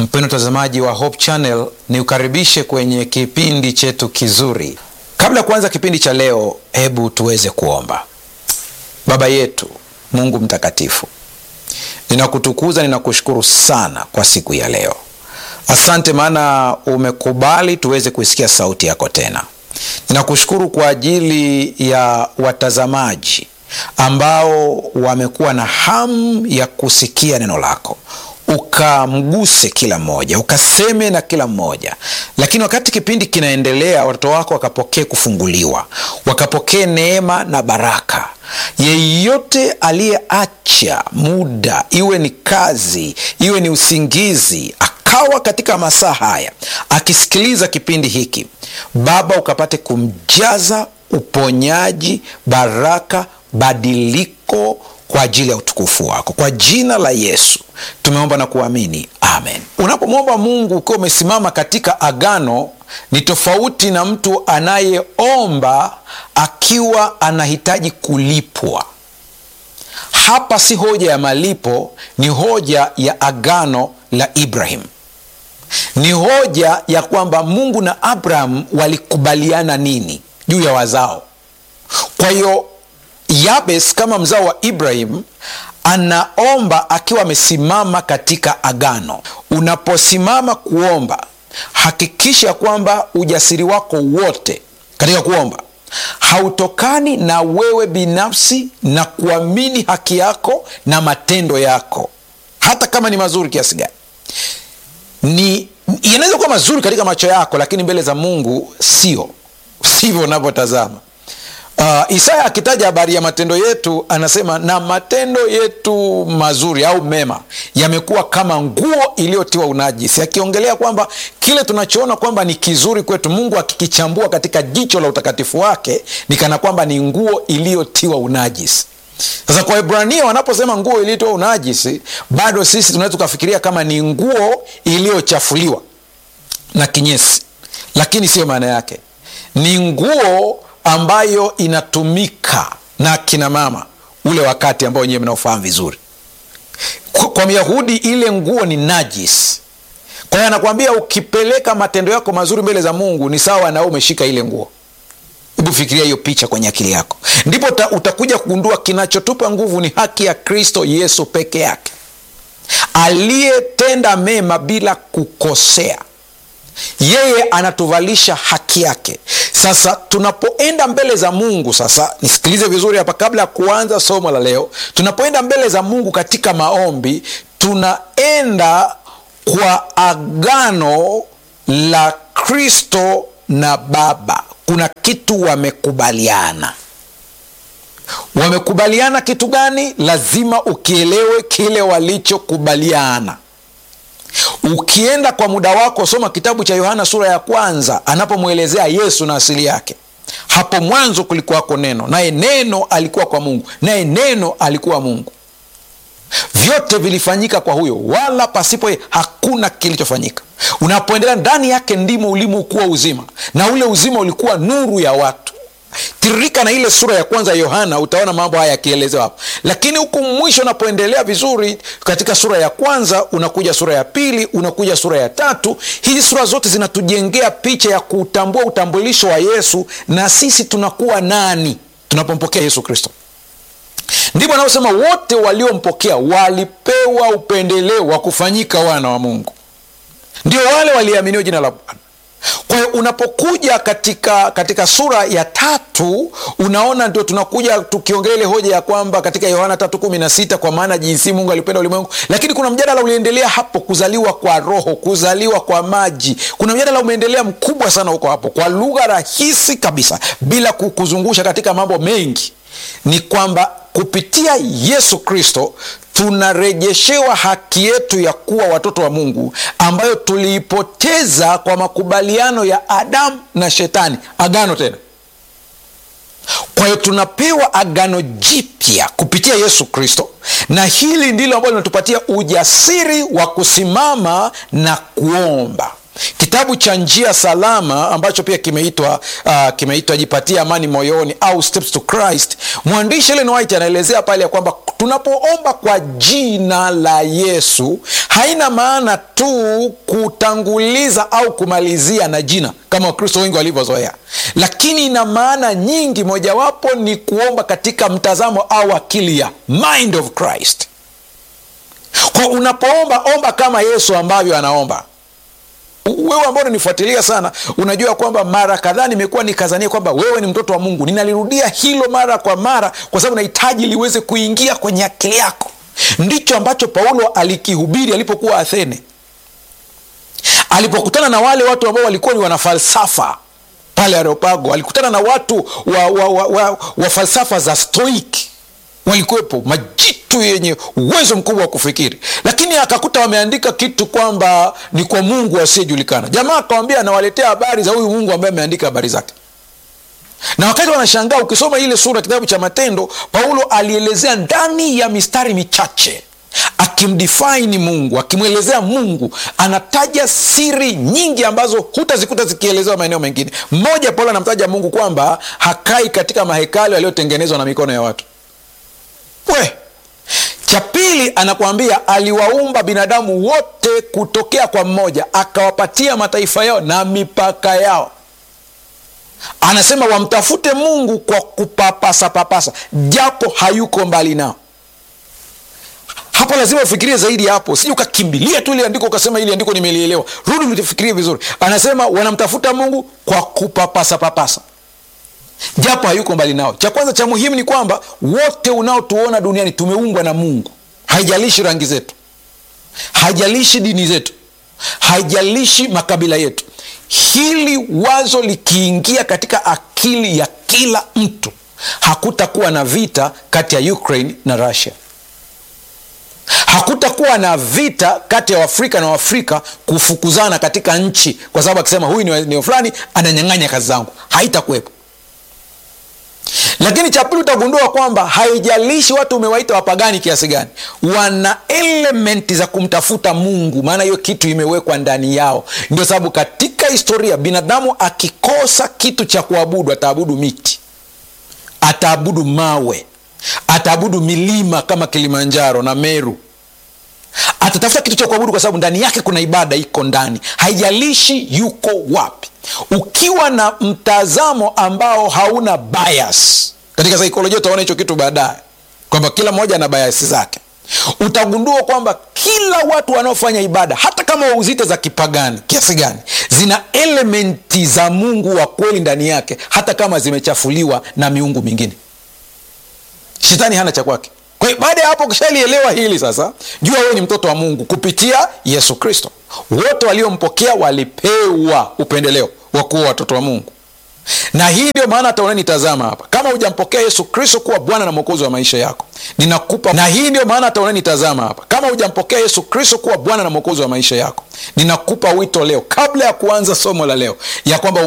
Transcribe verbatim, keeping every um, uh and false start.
Mpendwa mtazamaji wa Hope Channel, ni ukaribishe kwenye kipindi chetu kizuri. Kabla ya kuanza kipindi cha leo, hebu tuweze kuomba. Baba yetu, Mungu mtakatifu, ninakutukuza, ninakushukuru sana kwa siku ya leo. Asante maana umekubali tuweze kuisikia sauti yako tena. Ninakushukuru kwa ajili ya watazamaji ambao wamekuwa na hamu ya kusikia neno lako. Ukamguse kila mmoja, ukaseme na kila mmoja. Lakini wakati kipindi kinaendelea, watoto wako wakapokee kufunguliwa, wakapokee neema na baraka. Yeyote aliyeacha muda, iwe ni kazi, iwe ni usingizi, akawa katika masaa haya akisikiliza kipindi hiki, Baba ukapate kumjaza uponyaji, baraka, badiliko kwa ajili ya utukufu wako. Kwa jina la Yesu tumeomba na kuamini, amen. Unapomwomba Mungu ukiwa umesimama katika agano, ni tofauti na mtu anayeomba akiwa anahitaji kulipwa. Hapa si hoja ya malipo, ni hoja ya agano la Ibrahim. Ni hoja ya kwamba Mungu na Abraham walikubaliana nini juu ya wazao. Kwa hiyo Yabes kama mzao wa Ibrahim anaomba akiwa amesimama katika agano. Unaposimama kuomba, hakikisha kwamba ujasiri wako wote katika kuomba hautokani na wewe binafsi na kuamini haki yako na matendo yako, hata kama ni mazuri kiasi gani. Ni yanaweza kuwa mazuri katika macho yako, lakini mbele za Mungu sio sivyo unavyotazama. Uh, Isaya akitaja habari ya matendo yetu anasema, na matendo yetu mazuri au mema yamekuwa kama nguo iliyotiwa unajisi, akiongelea kwamba kile tunachoona kwamba ni kizuri kwetu, Mungu akikichambua katika jicho la utakatifu wake ni kana kwamba ni nguo iliyotiwa unajisi. Sasa kwa Ibrania wanaposema nguo iliyotiwa unajisi, bado sisi tunaweza kufikiria kama ni nguo iliyochafuliwa na kinyesi, lakini sio maana yake. Ni nguo ambayo inatumika na kina mama ule wakati ambao nyewe mnaofahamu vizuri. Kwa Myahudi ile nguo ni najis. Kwa hiyo anakuambia ukipeleka matendo yako mazuri mbele za Mungu ni sawa na umeshika ile nguo. Hebu fikiria hiyo picha kwenye akili yako. Ndipo utakuja kugundua kinachotupa nguvu ni haki ya Kristo Yesu peke yake, aliyetenda mema bila kukosea. Yeye anatuvalisha haki yake. Sasa tunapoenda mbele za Mungu, sasa nisikilize vizuri hapa kabla ya kuanza somo la leo. Tunapoenda mbele za Mungu katika maombi, tunaenda kwa agano la Kristo na Baba. Kuna kitu wamekubaliana. Wamekubaliana kitu gani? Lazima ukielewe kile walichokubaliana. Ukienda kwa muda wako, soma kitabu cha Yohana sura ya kwanza, anapomwelezea Yesu na asili yake. Hapo mwanzo kulikuwako neno, naye neno alikuwa kwa Mungu, naye neno alikuwa Mungu. Vyote vilifanyika kwa huyo, wala pasipo yeye hakuna kilichofanyika. Unapoendelea, ndani yake ndimo ulimokuwa uzima, na ule uzima ulikuwa nuru ya watu. Tirika na ile sura ya kwanza ya Yohana, utaona mambo haya yakielezewa hapo. Lakini huku mwisho unapoendelea vizuri, katika sura ya kwanza unakuja sura ya pili, unakuja sura ya tatu. Hizi sura zote zinatujengea picha ya kutambua utambulisho wa Yesu na sisi tunakuwa nani tunapompokea Yesu Kristo. Ndipo anaosema wote waliompokea walipewa upendeleo wa kufanyika wana wa Mungu. Ndio wale waliaminiwa jina la Bwana. Kwa hiyo unapokuja katika katika sura ya tatu, unaona ndio tunakuja tukiongelea ile hoja ya kwamba katika Yohana tatu kumi na sita, kwa maana jinsi Mungu alipenda ulimwengu. Lakini kuna mjadala uliendelea hapo, kuzaliwa kwa roho, kuzaliwa kwa maji. Kuna mjadala umeendelea mkubwa sana huko hapo, kwa lugha rahisi kabisa bila kukuzungusha katika mambo mengi. Ni kwamba kupitia Yesu Kristo tunarejeshewa haki yetu ya kuwa watoto wa Mungu, ambayo tuliipoteza kwa makubaliano ya Adamu na Shetani. Agano tena. Kwa hiyo tunapewa agano jipya kupitia Yesu Kristo, na hili ndilo ambalo linatupatia ujasiri wa kusimama na kuomba. kitabu cha Njia Salama ambacho pia kimeitwa uh, kimeitwa Jipatie Amani Moyoni au Steps to Christ, mwandishi Ellen White anaelezea pale ya kwamba tunapoomba kwa jina la Yesu haina maana tu kutanguliza au kumalizia na jina kama Wakristo wengi walivyozoea, lakini ina maana nyingi. Mojawapo ni kuomba katika mtazamo au akili ya mind of Christ. Kwa unapoomba, omba kama Yesu ambavyo anaomba. Wewe ambao unanifuatilia sana, unajua kwamba mara kadhaa nimekuwa nikazania kwamba wewe ni mtoto wa Mungu. Ninalirudia hilo mara kwa mara kwa sababu nahitaji liweze kuingia kwenye akili yako. Ndicho ambacho Paulo alikihubiri alipokuwa Athene, alipokutana na wale watu ambao walikuwa ni wanafalsafa pale Areopago. Alikutana na watu wa, wa, wa, wa, wa falsafa za Stoic, walikuwepo majitu yenye uwezo mkubwa wa kufikiri, lakini akakuta wameandika kitu kwamba ni kwa Mungu asiyejulikana. Jamaa akamwambia anawaletea habari za huyu Mungu ambaye ameandika habari zake. Na wakati wanashangaa, ukisoma ile sura kitabu cha Matendo, Paulo alielezea ndani ya mistari michache akimdefine Mungu, akimwelezea Mungu. Anataja siri nyingi ambazo hutazikuta zikielezewa maeneo mengine. Mmoja, Paulo anamtaja Mungu kwamba hakai katika mahekalu yaliyotengenezwa na mikono ya watu. We, cha pili anakuambia aliwaumba binadamu wote kutokea kwa mmoja, akawapatia mataifa yao na mipaka yao. Anasema wamtafute Mungu kwa kupapasa papasa, japo hayuko mbali nao. Hapo lazima ufikirie zaidi hapo, sije ukakimbilia tu ile andiko ukasema ile andiko nimelielewa. Rudi ufikirie vizuri. Anasema wanamtafuta Mungu kwa kupapasa papasa, japo hayuko mbali nao. Cha kwanza cha muhimu ni kwamba wote unaotuona duniani tumeumbwa na Mungu. Haijalishi rangi zetu, haijalishi dini zetu, haijalishi makabila yetu. Hili wazo likiingia katika akili ya kila mtu, hakutakuwa na vita kati ya Ukraine na Russia. Hakutakuwa na vita kati ya Waafrika na Waafrika kufukuzana katika nchi kwa sababu akisema huyu ni eneo fulani ananyang'anya kazi zangu. Haitakuwepo. Lakini cha pili utagundua kwamba haijalishi watu umewaita wapagani kiasi gani, wana elementi za kumtafuta Mungu, maana hiyo kitu imewekwa ndani yao. Ndio sababu katika historia binadamu akikosa kitu cha kuabudu, ataabudu miti, ataabudu mawe, ataabudu milima kama Kilimanjaro na Meru. Atatafuta kitu cha kuabudu kwa sababu ndani yake kuna ibada iko ndani, haijalishi yuko wapi. Ukiwa na mtazamo ambao hauna bias, katika saikolojia utaona hicho kitu baadaye kwamba kila mmoja ana bias zake, utagundua kwamba kila watu wanaofanya ibada, hata kama wauzite za kipagani kiasi gani, zina elementi za Mungu wa kweli ndani yake, hata kama zimechafuliwa na miungu mingine. Shetani hana cha kwake. Kwa hiyo baada ya hapo ukishalielewa hili sasa, jua wewe ni mtoto wa Mungu kupitia Yesu Kristo. Wote waliompokea walipewa upendeleo wa kuwa watoto wa Mungu. Na hii ndio maana hata unanitazama hapa, kama hujampokea Yesu Kristo kuwa Bwana na Mwokozi wa maisha yako, ninakupa na hii ndio maana hata unanitazama hapa, kama hujampokea Yesu Kristo kuwa Bwana na Mwokozi wa maisha yako, ninakupa wito leo kabla ya kuanza somo la leo ya kwamba